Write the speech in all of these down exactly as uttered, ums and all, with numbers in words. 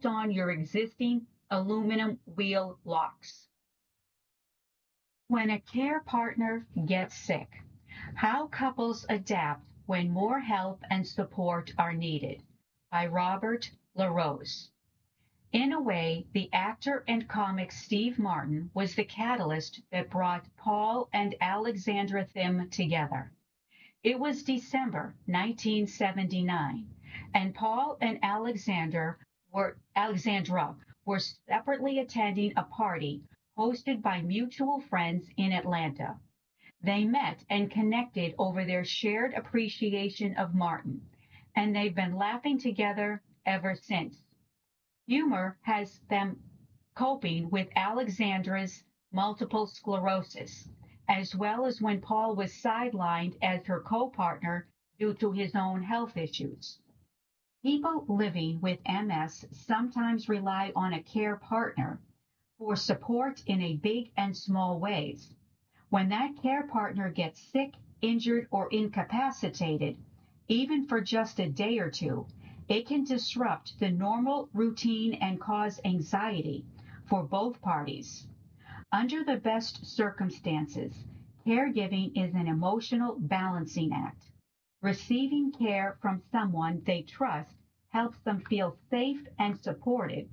bolt on your existing aluminum wheel locks. When a care partner gets sick, how couples adapt when more help and support are needed, by Robert LaRose. In a way, the actor and comic Steve Martin was the catalyst that brought Paul and Alexandra Thym together. It was December nineteen seventy-nine, and Paul and Alexander were, Alexandra were separately attending a party hosted by mutual friends in Atlanta. They met and connected over their shared appreciation of Martin, and they've been laughing together ever since. Humor has them coping with Alexandra's multiple sclerosis, as well as when Paul was sidelined as her co-partner due to his own health issues. People living with M S sometimes rely on a care partner for support in a big and small ways. When that care partner gets sick, injured, or incapacitated, even for just a day or two, it can disrupt the normal routine and cause anxiety for both parties. Under the best circumstances, caregiving is an emotional balancing act. Receiving care from someone they trust helps them feel safe and supported,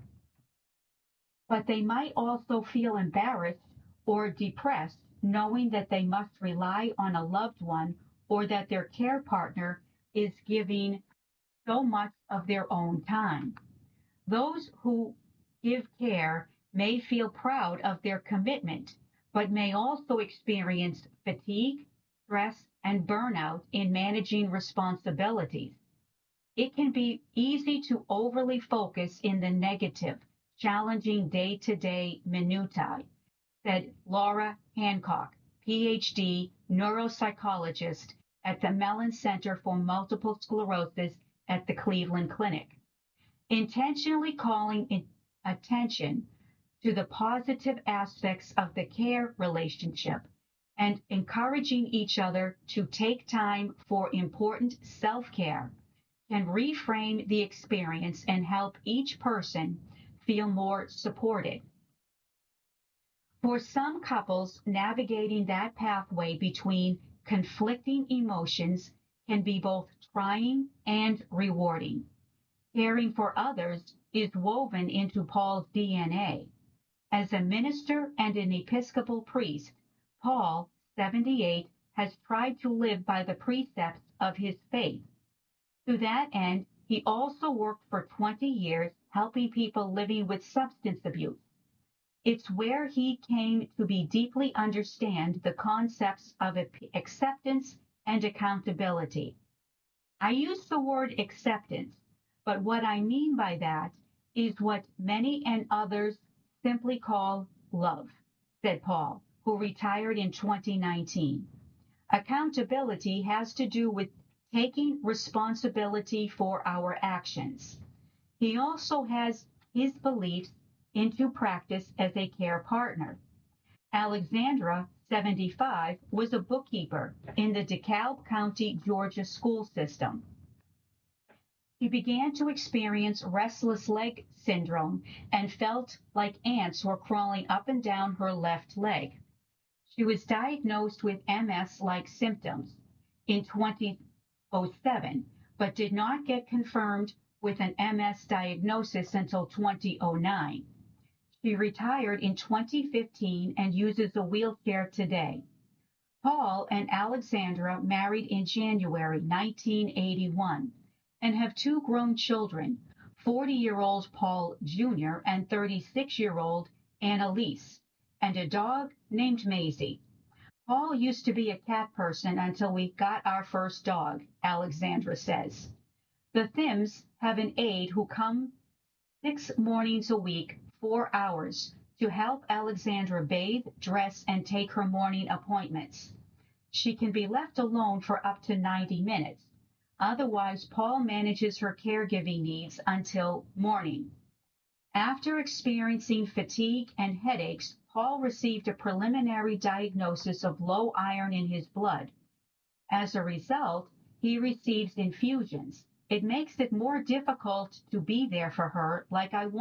but they might also feel embarrassed or depressed knowing that they must rely on a loved one or that their care partner is giving so much of their own time. Those who give care may feel proud of their commitment, but may also experience fatigue, stress, and burnout in managing responsibilities. It can be easy to overly focus in the negative, challenging day-to-day minutiae, said Laura Hancock, P H D neuropsychologist at the Mellon Center for Multiple Sclerosis at the Cleveland Clinic. Intentionally calling attention to the positive aspects of the care relationship and encouraging each other to take time for important self-care can reframe the experience and help each person feel more supported. For some couples, navigating that pathway between conflicting emotions can be both trying and rewarding. Caring for others is woven into Paul's D N A. As a minister and an Episcopal priest, Paul, seventy-eight, has tried to live by the precepts of his faith. To that end, he also worked for twenty years helping people living with substance abuse. It's where he came to be deeply understand the concepts of acceptance and accountability. I use the word acceptance, but what I mean by that is what many and others simply call love, said Paul, who retired in twenty nineteen. Accountability has to do with taking responsibility for our actions. He also has his beliefs into practice as a care partner. Alexandra, seventy-five, was a bookkeeper in the DeKalb County, Georgia school system. She began to experience restless leg syndrome and felt like ants were crawling up and down her left leg. She was diagnosed with M S-like symptoms in twenty oh seven, but did not get confirmed with an M S diagnosis until twenty oh nine. She retired in twenty fifteen and uses a wheelchair today. Paul and Alexandra married in January nineteen eighty-one and have two grown children, forty-year-old Paul Junior and thirty-six-year-old Annalise, and a dog named Maisie. Paul used to be a cat person until we got our first dog, Alexandra says. The Thyms have an aide who comes six mornings a week, four hours, to help Alexandra bathe, dress, and take her morning appointments. She can be left alone for up to ninety minutes. Otherwise, Paul manages her caregiving needs until morning. After experiencing fatigue and headaches, Paul received a preliminary diagnosis of low iron in his blood. As a result, he receives infusions. It makes it more difficult to be there for her like I want.